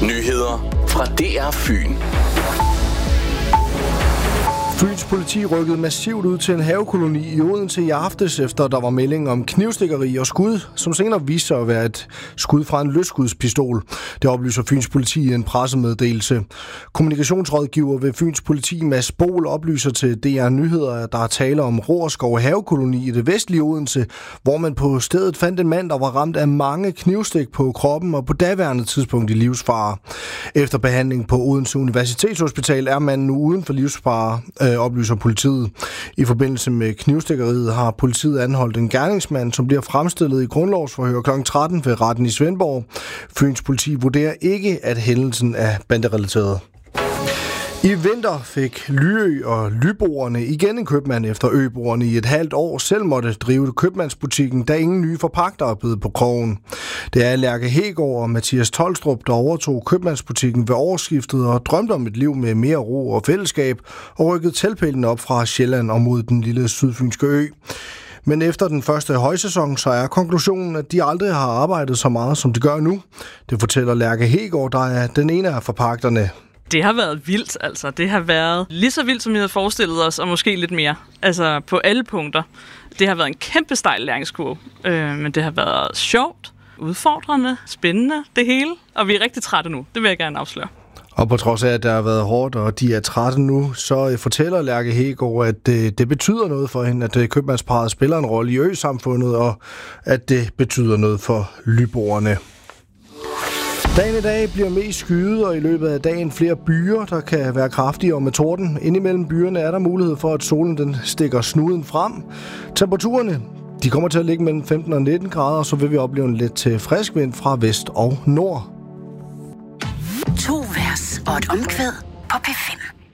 Nyheder fra DR Fyn. Fyns politi rykkede massivt ud til en havekoloni i Odense i aftes, efter der var melding om knivstikkeri og skud, som senere viste sig at være et skud fra en løsskudspistol. Det oplyser Fyns politi i en pressemeddelelse. Kommunikationsrådgiver ved Fyns politi, Mads Bol, oplyser til DR Nyheder, at der er tale om Roerskov havekoloni i det vestlige Odense, hvor man på stedet fandt en mand, der var ramt af mange knivstik på kroppen og på daværende tidspunkt i livsfare. Efter behandling på Odense Universitetshospital er manden nu uden for livsfare, oplyser politiet. I forbindelse med knivstikkeriet har politiet anholdt en gerningsmand, som bliver fremstillet i grundlovsforhør kl. 13 ved retten i Svendborg. Fyns politi vurderer ikke, at hændelsen er banderelateret. I vinter fik Lyø og Lyboerne igen en købmand, efter øboerne i et halvt år selv måtte drive købmandsbutikken, da ingen nye forpagtere bed på krogen. Det er Lærke Hegaard og Mathias Tolstrup, der overtog købmandsbutikken ved årsskiftet og drømte om et liv med mere ro og fællesskab, og rykkede teltpælen op fra Sjælland og mod den lille sydfynske ø. Men efter den første højsæson, så er konklusionen, at de aldrig har arbejdet så meget, som de gør nu. Det fortæller Lærke Hegaard, der er den ene af forpagterne. Det har været vildt, altså. Det har været lige så vildt, som vi havde forestillet os, og måske lidt mere. Altså på alle punkter. Det har været en kæmpe stejl læringskurve, men det har været sjovt, udfordrende, spændende, det hele. Og vi er rigtig trætte nu, det vil jeg gerne afsløre. Og på trods af, at der har været hårdt, og de er trætte nu, så fortæller Lærke Hegaard, at det betyder noget for hende, at købmandsparret spiller en rolle i øsamfundet, og at det betyder noget for lyboerne. Dagen i dag bliver mest skyet, og i løbet af dagen flere byer, der kan være kraftigere med torden. Indimellem byerne er der mulighed for, at solen den stikker snuden frem. Temperaturerne de kommer til at ligge mellem 15 og 19 grader, og så vil vi opleve en let til frisk vind fra vest og nord. 2 vers og et omkvæd på P5.